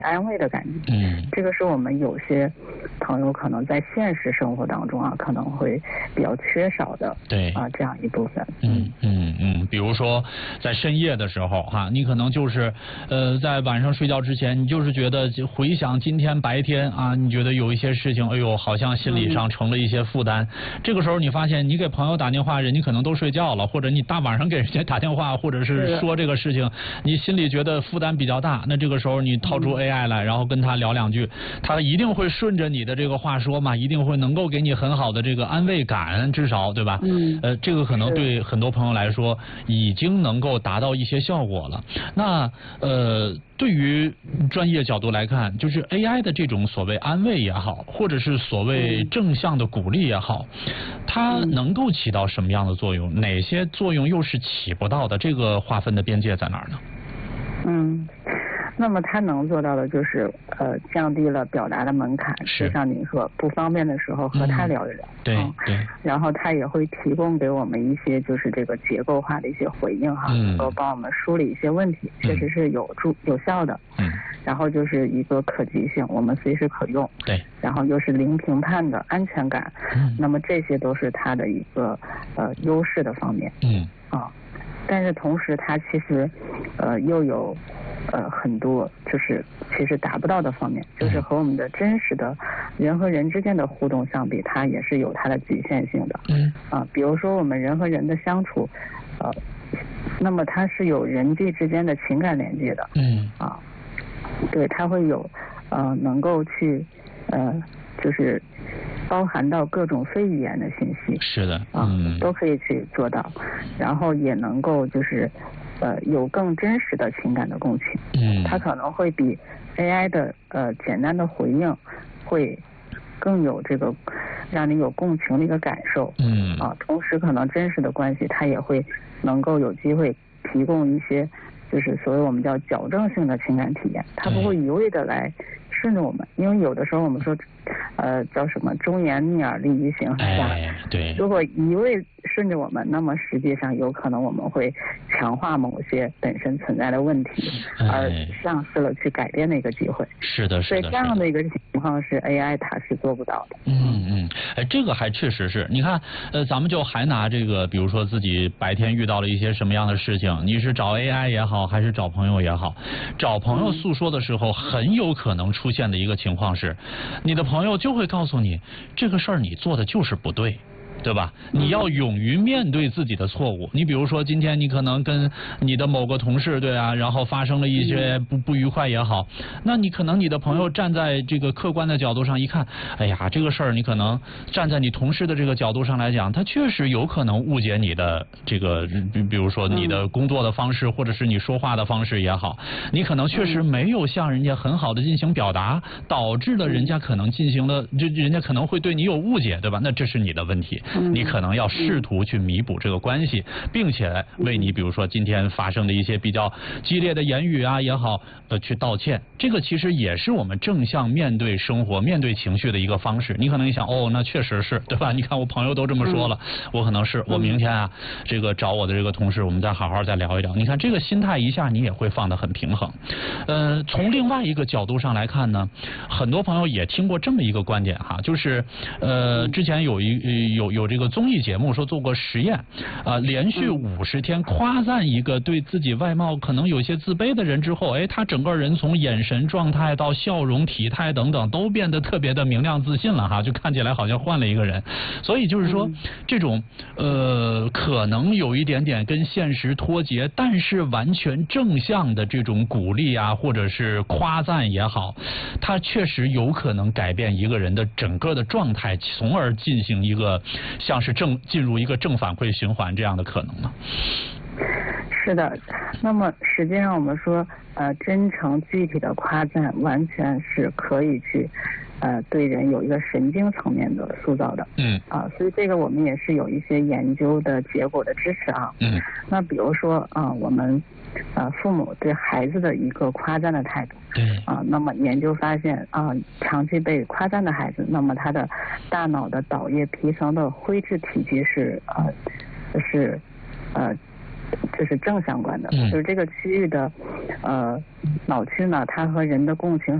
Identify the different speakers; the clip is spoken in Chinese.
Speaker 1: 安慰的感觉。这个是我们有些朋友可能在现实生活当中啊，可能会比较缺少的，
Speaker 2: 对
Speaker 1: 这样一部分。
Speaker 2: 比如说在深夜的时候哈，你可能就是在晚上睡觉之前，你就是觉得回想今天白天啊，你觉得有一些事情，哎呦，好像心理上成了一些负担。这个时候你发现你给朋友打电话，人家可能都睡觉了，或者你大晚上给人家打电话，或者是说这个事情，你心里觉得负担比较大，那这个时候你掏出 AI 来，然后跟他聊两句，他一定会顺着你的这个话说嘛，一定会能够给你很好的这个安慰感，至少对吧？这个可能对很多朋友来说已经能够达到一些效果了。那对于专业角度来看，就是 AI 的这种所谓安慰也好，或者是所谓正向的鼓励也好，它能够起到什么样的作用？哪些作用又是起不到的？这个划分的边界在哪儿呢？
Speaker 1: 那么它能做到的就是降低了表达的门槛，就像您说不方便的时候和他聊一聊，
Speaker 2: 对。
Speaker 1: 然后他也会提供给我们一些就是这个结构化的一些回应哈，能够帮我们梳理一些问题，确实是有效的。然后就是一个可及性，我们随时可用。
Speaker 2: 对。
Speaker 1: 然后又是零评判的安全感。那么这些都是它的一个优势的方面。但是同时它其实又有很多就是其实达不到的方面，就是和我们的真实的人和人之间的互动相比，它也是有它的局限性的。比如说我们人和人的相处，那么它是有人际之间的情感连接的。对，它会有能够去就是包含到各种非语言的信息。是的。都可以去做到，然后也能够就是有更真实的情感的共情。它可能会比 AI 的简单的回应会更有这个让你有共情的一个感受。同时可能真实的关系它也会能够有机会提供一些就是所谓我们叫矫正性的情感体验，它不会一味的来顺着我们，因为有的时候我们说叫什么忠言逆耳利于行，是吧？对。如果一味顺着我们，那么实际上有可能我们会强化某些本身存在的问题，而丧失了去改变的一个机会。是的。所以这样的一个情况是 AI 它是做不到的。
Speaker 2: 这个还确实是。你看，咱们就还拿这个，比如说自己白天遇到了一些什么样的事情，你是找 AI 也好，还是找朋友也好，找朋友诉说的时候，很有可能出现的一个情况是，你的朋友就会告诉你，这个事儿你做的就是不对。对吧？你要勇于面对自己的错误。你比如说，今天你可能跟你的某个同事，对啊，然后发生了一些不愉快也好，那你可能你的朋友站在这个客观的角度上一看，哎呀，这个事儿你可能站在你同事的这个角度上来讲，他确实有可能误解你的这个，比如说你的工作的方式，或者是你说话的方式也好，你可能确实没有向人家很好的进行表达，导致了人家可能进行了，人家可能会对你有误解，对吧？那这是你的问题。你可能要试图去弥补这个关系，并且为你比如说今天发生的一些比较激烈的言语啊也好，去道歉。这个其实也是我们正向面对生活、面对情绪的一个方式。你可能一想，那确实是，对吧？你看我朋友都这么说了，我可能是我明天啊，这个找我的这个同事，我们再好好再聊一聊。你看这个心态一下你也会放得很平衡。从另外一个角度上来看呢，很多朋友也听过这么一个观点哈，就是之前有这个综艺节目说做过实验，连续50天夸赞一个对自己外貌可能有些自卑的人之后，他整个人从眼神状态到笑容、体态等等都变得特别的明亮自信了哈，就看起来好像换了一个人。所以就是说，这种可能有一点点跟现实脱节，但是完全正向的这种鼓励啊，或者是夸赞也好，它确实有可能改变一个人的整个的状态，从而进行一个像是进入一个正反馈循环这样的可能吗？
Speaker 1: 是的，那么实际上我们说真诚具体的夸赞完全是可以去对人有一个神经层面的塑造的。所以这个我们也是有一些研究的结果的支持啊。那比如说我们父母对孩子的一个夸赞的态度。那么研究发现长期被夸赞的孩子，那么他的大脑的岛叶皮层的灰质体积是这是正相关的，就是这个区域的脑区呢，它和人的共情